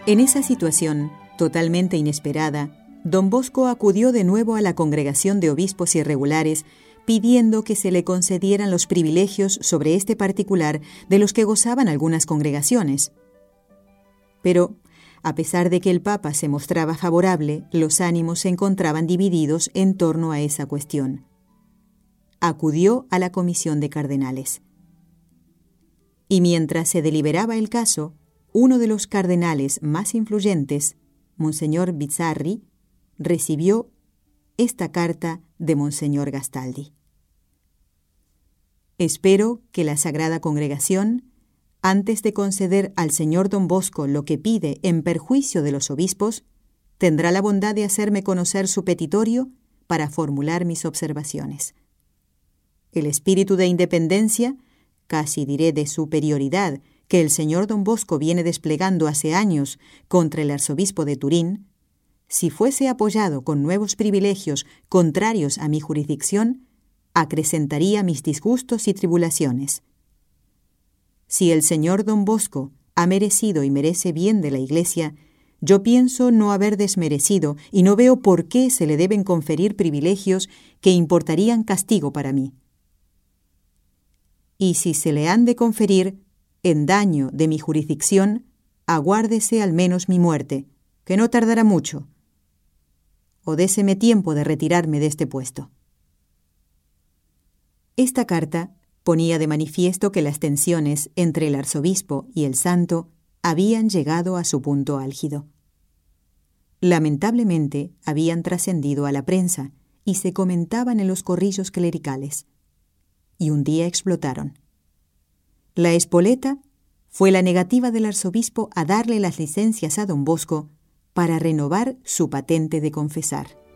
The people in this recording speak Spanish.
En esa situación, totalmente inesperada, don Bosco acudió de nuevo a la congregación de obispos irregulares pidiendo que se le concedieran los privilegios sobre este particular de los que gozaban algunas congregaciones. Pero, a pesar de que el Papa se mostraba favorable, los ánimos se encontraban divididos en torno a esa cuestión. Acudió a la comisión de cardenales. Y mientras se deliberaba el caso, uno de los cardenales más influyentes, Monseñor Bizzarri, recibió esta carta de Monseñor Gastaldi. Espero que la Sagrada Congregación, antes de conceder al señor don Bosco lo que pide en perjuicio de los obispos, tendrá la bondad de hacerme conocer su petitorio para formular mis observaciones. El espíritu de independencia, casi diré de superioridad, que el señor don Bosco viene desplegando hace años contra el arzobispo de Turín, si fuese apoyado con nuevos privilegios contrarios a mi jurisdicción, acrecentaría mis disgustos y tribulaciones. Si el señor don Bosco ha merecido y merece bien de la Iglesia, yo pienso no haber desmerecido y no veo por qué se le deben conferir privilegios que importarían castigo para mí. Y si se le han de conferir en daño de mi jurisdicción, aguárdese al menos mi muerte, que no tardará mucho, o déseme tiempo de retirarme de este puesto. Esta carta ponía de manifiesto que las tensiones entre el arzobispo y el santo habían llegado a su punto álgido. Lamentablemente habían trascendido a la prensa y se comentaban en los corrillos clericales. Y un día explotaron. La espoleta fue la negativa del arzobispo a darle las licencias a don Bosco para renovar su patente de confesar.